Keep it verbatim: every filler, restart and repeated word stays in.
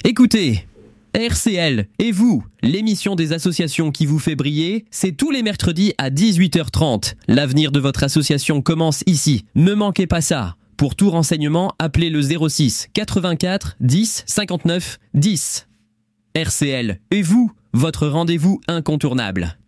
Écoutez, R C L et vous, l'émission des associations qui vous fait briller, c'est tous les mercredis à dix-huit heures trente. L'avenir de votre association commence ici. Ne manquez pas ça. Pour tout renseignement, appelez le zéro six quatre-vingt-quatre dix cinquante-neuf dix. R C L et vous, votre rendez-vous incontournable.